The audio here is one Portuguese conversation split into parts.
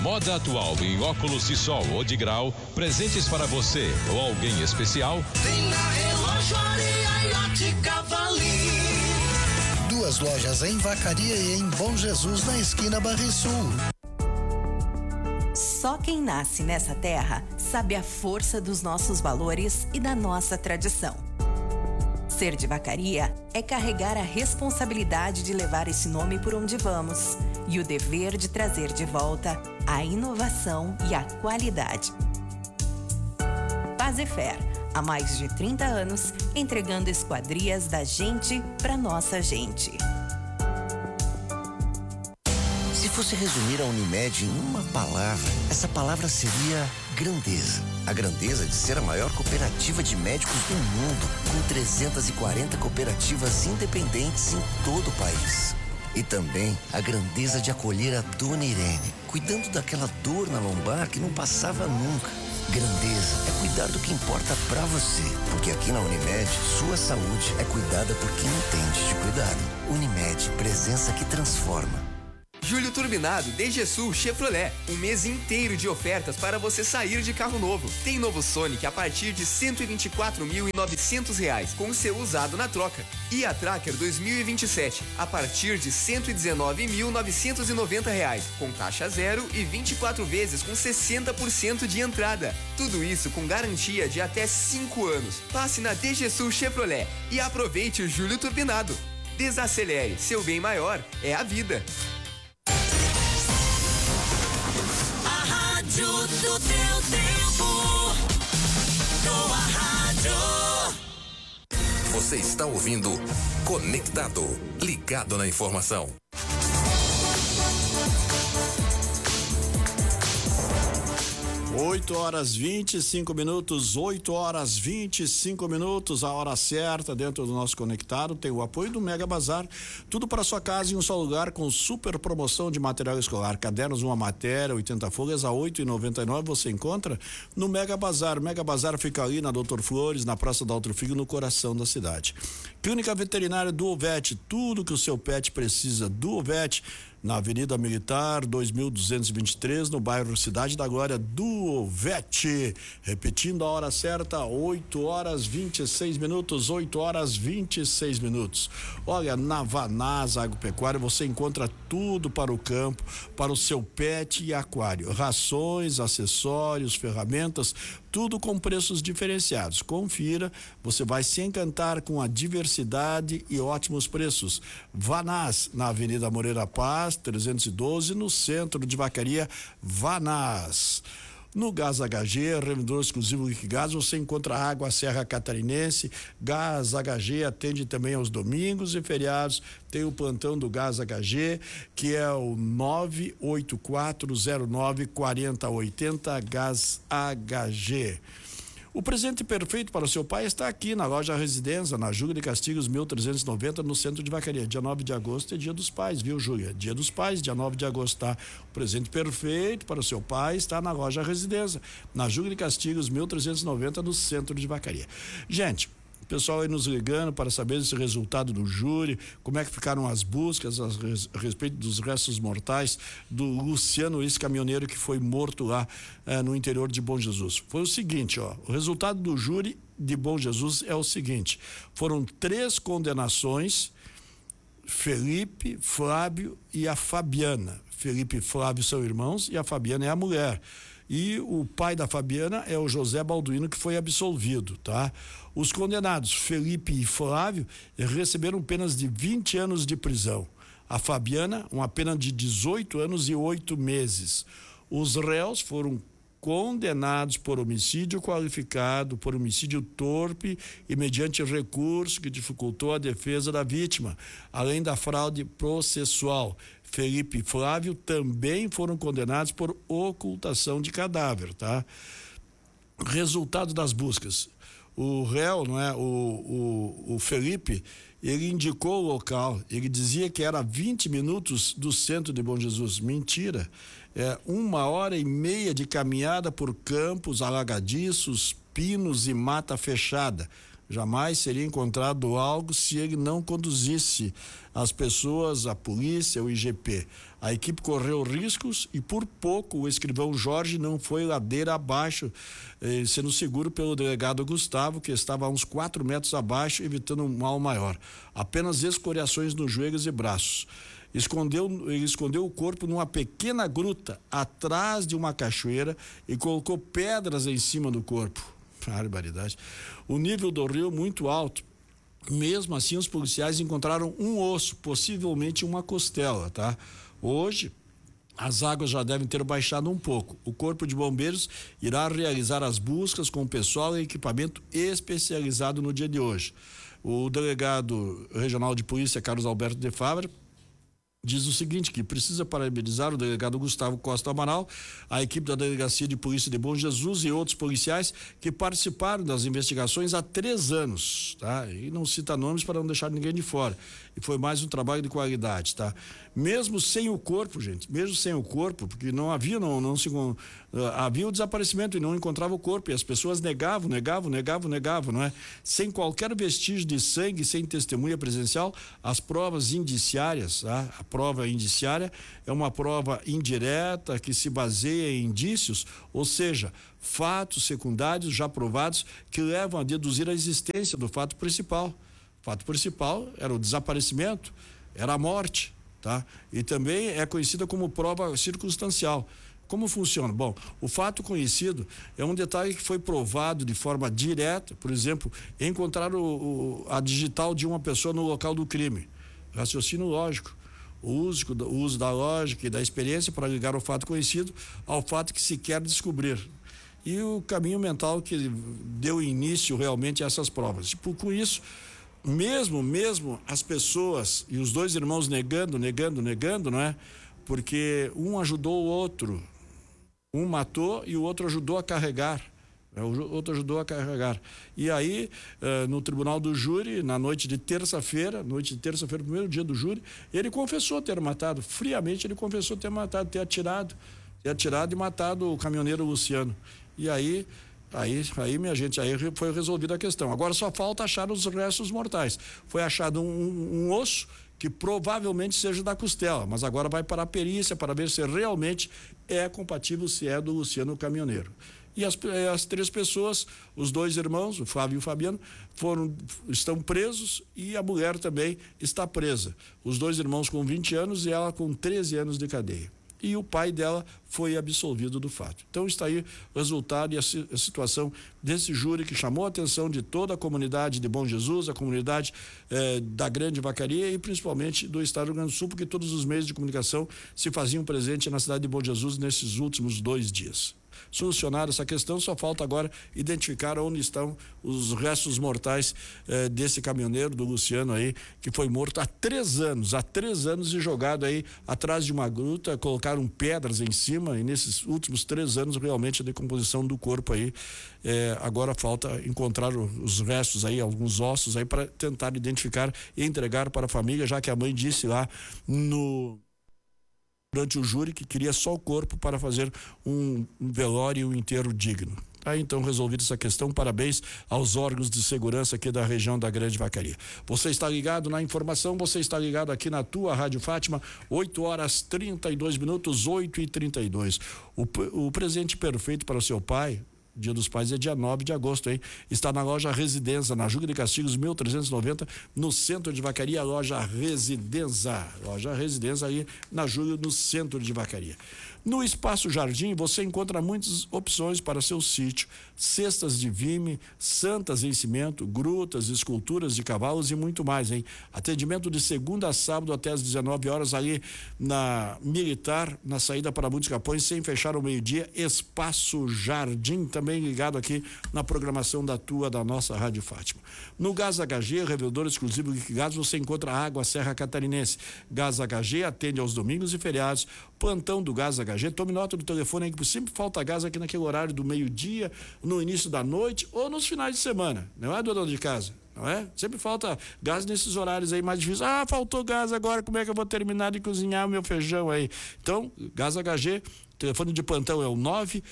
moda atual em óculos de sol ou de grau, presentes para você ou alguém especial. Tem na Relojoaria e Ótica Vali. 2 lojas em Vacaria e em Bom Jesus, na esquina Barrisul. Só quem nasce nessa terra sabe a força dos nossos valores e da nossa tradição. Ser de Vacaria é carregar a responsabilidade de levar esse nome por onde vamos e o dever de trazer de volta a inovação e a qualidade. Fazefer, há mais de 30 anos, entregando esquadrias da gente para nossa gente. Se fosse resumir a Unimed em uma palavra, essa palavra seria grandeza. A grandeza de ser a maior cooperativa de médicos do mundo, com 340 cooperativas independentes em todo o país. E também a grandeza de acolher a Dona Irene, cuidando daquela dor na lombar que não passava nunca. Grandeza é cuidar do que importa pra você, porque aqui na Unimed, sua saúde é cuidada por quem entende de cuidado. Unimed, presença que transforma. Julho Turbinado DGSul Chevrolet. Um mês inteiro de ofertas para você sair de carro novo. Tem novo Sonic a partir de R$ 124.900 com seu usado na troca. E a Tracker 2027 a partir de R$ 119.990 com taxa zero e 24 vezes com 60% de entrada. Tudo isso com garantia de até 5 anos. Passe na DGSul Chevrolet e aproveite o Julho Turbinado. Desacelere, seu bem maior é a vida. Rádio do teu tempo. Tua rádio. Você está ouvindo Conectado, ligado na informação. 8h25, 8h25, a hora certa dentro do nosso Conectado. Tem o apoio do Mega Bazar, tudo para sua casa em um só lugar, com super promoção de material escolar, cadernos, uma matéria, 80 folhas a R$ 8,99 você encontra no Mega Bazar. O Mega Bazar fica ali na Doutor Flores, na Praça do Alto Figo, no coração da cidade. Clínica Veterinária Duovet, tudo que o seu pet precisa. Duovet, na Avenida Militar 2223, no bairro Cidade da Glória. Duovet. Repetindo a hora certa, 8h26, 8h26. Olha, na Vanaz Agropecuária você encontra tudo para o campo, para o seu pet e aquário. Rações, acessórios, ferramentas, tudo com preços diferenciados. Confira, você vai se encantar com a diversidade e ótimos preços. Vanaz, na Avenida Moreira Paz, 312, no centro de Vacaria. Vanaz. No Gás HG, revendedor exclusivo Liquigás, você encontra água Serra Catarinense. Gás HG atende também aos domingos e feriados. Tem o plantão do Gás HG, que é o 984094080, Gás HG. O presente perfeito para o seu pai está aqui na loja Residência, na Júlia de Castigos 1390, no centro de Vacaria. Dia 9 de agosto é dia dos pais, viu, Júlia? Dia dos pais, dia 9 de agosto, tá? O presente perfeito para o seu pai está na loja Residência, na Júlia de Castigos 1390, no centro de Vacaria. Gente, o pessoal aí nos ligando para saber esse resultado do júri, como é que ficaram as buscas a respeito dos restos mortais do Luciano, esse caminhoneiro que foi morto lá no interior de Bom Jesus. Foi o seguinte, ó, o resultado do júri de Bom Jesus é o seguinte: foram 3 condenações, Felipe, Flávio e a Fabiana. Felipe e Flávio são irmãos e a Fabiana é a mulher. E o pai da Fabiana é o José Balduino, que foi absolvido, tá? Os condenados, Felipe e Flávio, receberam penas de 20 anos de prisão. A Fabiana, uma pena de 18 anos e 8 meses. Os réus foram condenados por homicídio qualificado, por homicídio torpe e mediante recurso que dificultou a defesa da vítima, além da fraude processual. Felipe e Flávio também foram condenados por ocultação de cadáver, tá? Resultado das buscas. O réu, não é? O Felipe, ele indicou o local, ele dizia que era 20 minutos do centro de Bom Jesus. Mentira. É 1h30 de caminhada por campos alagadiços, pinos e mata fechada. Jamais seria encontrado algo se ele não conduzisse as pessoas, a polícia, o IGP. A equipe correu riscos e por pouco o escrivão Jorge não foi ladeira abaixo, sendo seguro pelo delegado Gustavo, que estava a uns 4 metros abaixo, evitando um mal maior. Apenas escoriações nos joelhos e braços. Ele escondeu o corpo numa pequena gruta atrás de uma cachoeira e colocou pedras em cima do corpo. Barbaridade. O nível do rio muito alto. Mesmo assim, os policiais encontraram um osso, possivelmente uma costela, tá? Hoje, as águas já devem ter baixado um pouco. O Corpo de Bombeiros irá realizar as buscas com pessoal e equipamento especializado no dia de hoje. O delegado regional de polícia, Carlos Alberto de Fabra, diz o seguinte, que precisa parabenizar o delegado Gustavo Costa Amaral, a equipe da Delegacia de Polícia de Bom Jesus e outros policiais que participaram das investigações há 3 anos, tá? E não cita nomes para não deixar ninguém de fora. E foi mais um trabalho de qualidade, tá? Mesmo sem o corpo, gente, mesmo sem o corpo, porque não havia, havia o desaparecimento e não encontrava o corpo, e as pessoas negavam, não é? Sem qualquer vestígio de sangue, sem testemunha presencial, as provas indiciárias, tá? A prova indiciária é uma prova indireta que se baseia em indícios, ou seja, fatos secundários já provados que levam a deduzir a existência do fato principal. O fato principal era o desaparecimento, era a morte, tá? E também é conhecida como prova circunstancial. Como funciona? Bom, o fato conhecido é um detalhe que foi provado de forma direta, por exemplo, encontrar a digital de uma pessoa no local do crime. Raciocínio lógico. O uso da lógica e da experiência para ligar o fato conhecido ao fato que se quer descobrir. E o caminho mental que deu início realmente a essas provas. Tipo, com isso, mesmo as pessoas e os 2 irmãos negando, não é? Porque um ajudou o outro. Um matou e o outro ajudou a carregar. E aí, no tribunal do júri, na noite de terça-feira, primeiro dia do júri, ele confessou ter matado, friamente ele confessou ter matado, ter atirado e matado o caminhoneiro Luciano. E aí, minha gente, aí foi resolvida a questão. Agora só falta achar os restos mortais. Foi achado um osso que provavelmente seja da costela, mas agora vai para a perícia para ver se realmente é compatível, se é do Luciano caminhoneiro. E as 3 pessoas, os 2 irmãos, o Flávio e o Fabiano, estão presos e a mulher também está presa. Os 2 irmãos com 20 anos e ela com 13 anos de cadeia. E o pai dela foi absolvido do fato. Então está aí o resultado e a situação desse júri que chamou a atenção de toda a comunidade de Bom Jesus, a comunidade da Grande Vacaria e principalmente do estado do Rio Grande do Sul, porque todos os meios de comunicação se faziam presente na cidade de Bom Jesus nesses últimos 2 dias. Solucionar essa questão, só falta agora identificar onde estão os restos mortais desse caminhoneiro, do Luciano aí, que foi morto há 3 anos e jogado aí atrás de uma gruta, colocaram pedras em cima e nesses últimos 3 anos realmente a decomposição do corpo aí, agora falta encontrar os restos aí, alguns ossos aí para tentar identificar e entregar para a família, já que a mãe disse lá durante o júri que queria só o corpo para fazer um velório e um enterro digno. Aí então resolvida essa questão, parabéns aos órgãos de segurança aqui da região da Grande Vacaria. Você está ligado na informação, você está ligado aqui na tua Rádio Fátima, 8h32, 8h32. O presente perfeito para o seu pai, Dia dos Pais é dia 9 de agosto, hein? Está na loja Residência, na Júlio de Castigos, 1390, no centro de Vacaria, loja Residência aí na Júlio, no centro de Vacaria. No Espaço Jardim, você encontra muitas opções para seu sítio, cestas de vime, santas em cimento, grutas, esculturas de cavalos e muito mais, hein? Atendimento de segunda a sábado até às 19 horas aí na Militar, na saída para Muitos Capões, sem fechar ao meio-dia. Espaço Jardim, também ligado aqui na programação da nossa Rádio Fátima. No Gás HG, revendedor exclusivo de gás, você encontra água Serra Catarinense. Gás HG atende aos domingos e feriados. Plantão do Gás HG, tome nota do telefone aí, que sempre falta gás aqui naquele horário do meio-dia, no início da noite ou nos finais de semana, não é, dona de casa? Não é? Sempre falta gás nesses horários aí mais difíceis. Faltou gás agora, como é que eu vou terminar de cozinhar o meu feijão aí? Então, Gás HG, telefone de plantão é o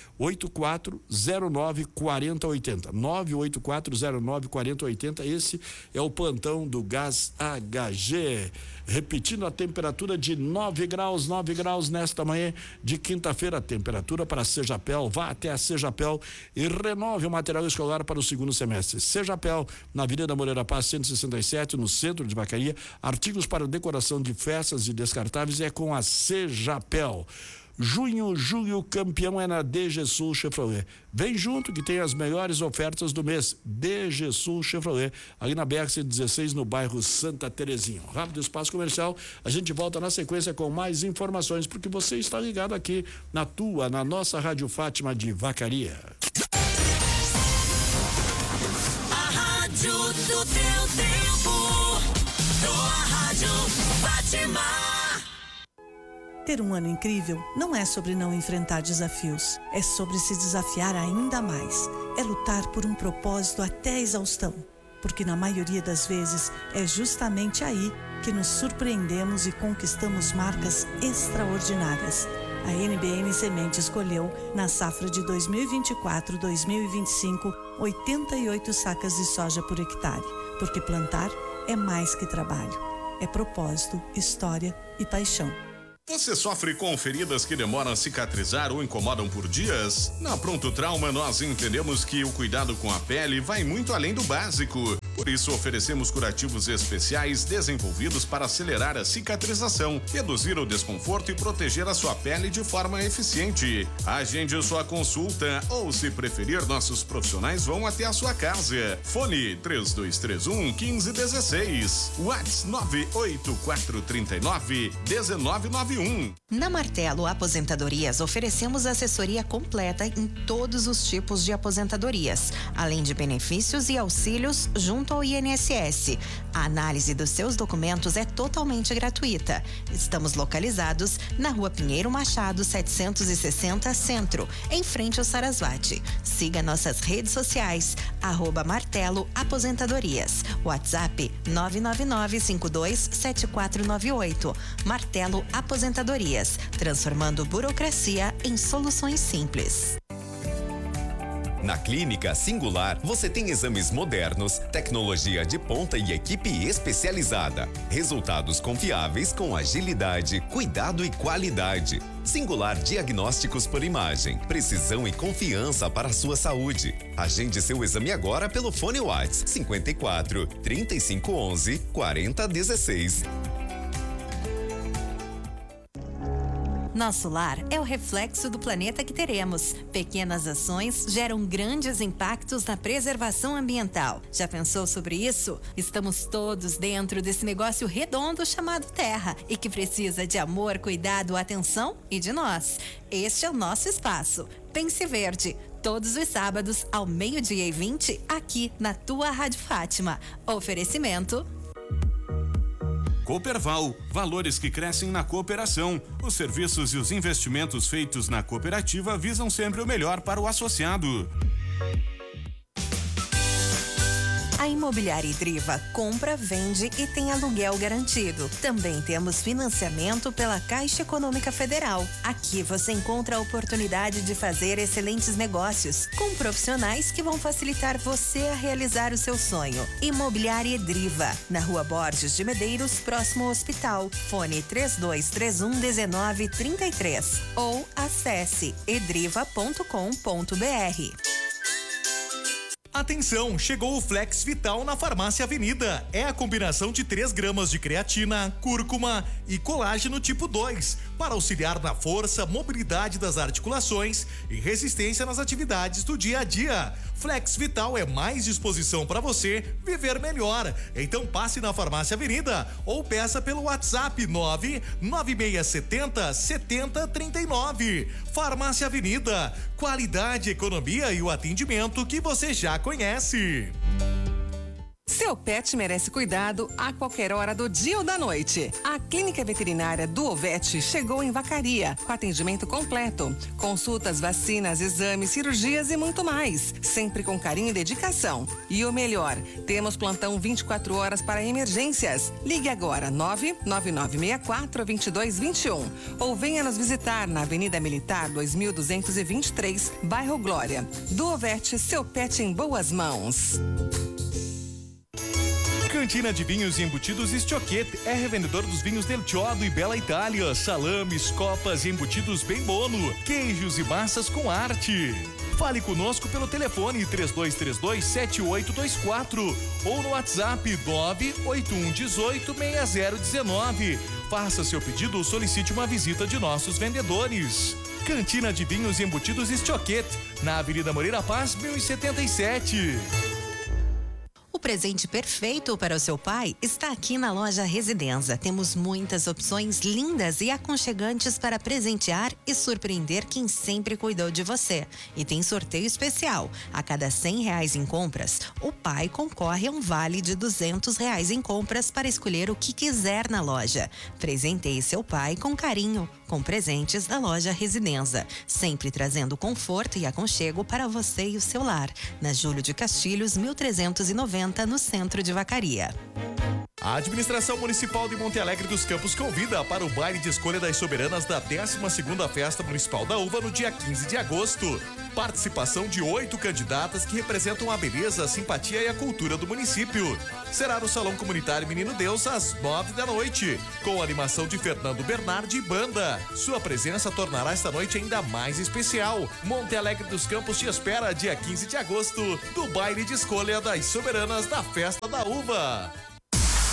984094080. 984094080. Esse é o plantão do Gás HG. Repetindo a temperatura de 9 graus nesta manhã de quinta-feira. A temperatura para a Sejapel. Vá até a Sejapel e renove o material escolar para o segundo semestre. Sejapel, na Avenida Moreira Paz, 167, no centro de Vacaria. Artigos para decoração de festas e descartáveis é com a Sejapel. Junho, julho, campeão é na DG Sul Chevrolet. Vem junto que tem as melhores ofertas do mês. DG Sul Chevrolet, ali na BR-116, no bairro Santa Terezinha. Rápido espaço comercial, a gente volta na sequência com mais informações, porque você está ligado aqui na nossa Rádio Fátima de Vacaria. A rádio do teu tempo, tua Rádio Fátima. Ter um ano incrível não é sobre não enfrentar desafios, é sobre se desafiar ainda mais. É lutar por um propósito até a exaustão, porque na maioria das vezes é justamente aí que nos surpreendemos e conquistamos marcas extraordinárias. A NBN Semente escolheu, na safra de 2024-2025, 88 sacas de soja por hectare, porque plantar é mais que trabalho, é propósito, história e paixão. Você sofre com feridas que demoram a cicatrizar ou incomodam por dias? Na Pronto Trauma, nós entendemos que o cuidado com a pele vai muito além do básico. Por isso, oferecemos curativos especiais desenvolvidos para acelerar a cicatrização, reduzir o desconforto e proteger a sua pele de forma eficiente. Agende sua consulta ou, se preferir, nossos profissionais vão até a sua casa. Fone 3231-1516. WhatsApp 98439-1991. Na Martelo Aposentadorias, oferecemos assessoria completa em todos os tipos de aposentadorias, além de benefícios e auxílios junto ao INSS. A análise dos seus documentos é totalmente gratuita. Estamos localizados na Rua Pinheiro Machado, 760 Centro, em frente ao Sarasvati. Siga nossas redes sociais, @Martelo Aposentadorias. WhatsApp 999527498. Martelo Aposentadorias, transformando burocracia em soluções simples. Na Clínica Singular, você tem exames modernos, tecnologia de ponta e equipe especializada. Resultados confiáveis com agilidade, cuidado e qualidade. Singular Diagnósticos por Imagem, precisão e confiança para a sua saúde. Agende seu exame agora pelo fone WhatsApp 54 3511 4016. Nosso lar é o reflexo do planeta que teremos. Pequenas ações geram grandes impactos na preservação ambiental. Já pensou sobre isso? Estamos todos dentro desse negócio redondo chamado Terra e que precisa de amor, cuidado, atenção e de nós. Este é o nosso espaço. Pense Verde. Todos os sábados, ao 12:20, aqui na tua Rádio Fátima. Oferecimento Cooperval, valores que crescem na cooperação. Os serviços e os investimentos feitos na cooperativa visam sempre o melhor para o associado. A Imobiliária Idriva compra, vende e tem aluguel garantido. Também temos financiamento pela Caixa Econômica Federal. Aqui você encontra a oportunidade de fazer excelentes negócios com profissionais que vão facilitar você a realizar o seu sonho. Imobiliária Idriva, na Rua Borges de Medeiros, próximo ao hospital. Fone 3231-1933 ou acesse edriva.com.br. Atenção, chegou o Flex Vital na Farmácia Avenida. É a combinação de 3 gramas de creatina, cúrcuma e colágeno tipo 2 para auxiliar na força, mobilidade das articulações e resistência nas atividades do dia a dia. Flex Vital é mais disposição para você viver melhor. Então passe na Farmácia Avenida ou peça pelo WhatsApp 99670 7039. Farmácia Avenida, qualidade, economia e o atendimento que você já conhece. Seu pet merece cuidado a qualquer hora do dia ou da noite. A Clínica Veterinária do Ovete chegou em Vacaria, com atendimento completo. Consultas, vacinas, exames, cirurgias e muito mais. Sempre com carinho e dedicação. E o melhor, temos plantão 24 horas para emergências. Ligue agora 99964-2221 ou venha nos visitar na Avenida Militar 2223, bairro Glória. Do Ovete, seu pet em boas mãos. Cantina de Vinhos e Embutidos Estioquete é revendedor dos vinhos Del Chiodo e Bela Itália, salames, copas e embutidos bem bono, queijos e massas com arte. Fale conosco pelo telefone 3232-7824 ou no WhatsApp 981186019. Faça seu pedido ou solicite uma visita de nossos vendedores. Cantina de Vinhos e Embutidos Estioquete, na Avenida Moreira Paz, 1077. O presente perfeito para o seu pai está aqui na loja Residenza. Temos muitas opções lindas e aconchegantes para presentear e surpreender quem sempre cuidou de você. E tem sorteio especial. A cada R$100 em compras, o pai concorre a um vale de R$200 em compras para escolher o que quiser na loja. Presenteie seu pai com carinho, com presentes da loja Residenza. Sempre trazendo conforto e aconchego para você e o seu lar. Na Júlio de Castilhos, 1390. No centro de Vacaria. A Administração Municipal de Monte Alegre dos Campos convida para o baile de escolha das soberanas da 12ª Festa Municipal da Uva no dia 15 de agosto. Participação de 8 candidatas que representam a beleza, a simpatia e a cultura do município. Será no Salão Comunitário Menino Deus às 9 da noite, com a animação de Fernando Bernardi e banda. Sua presença tornará esta noite ainda mais especial. Monte Alegre dos Campos te espera dia 15 de agosto, do baile de escolha das soberanas da Festa da Uva.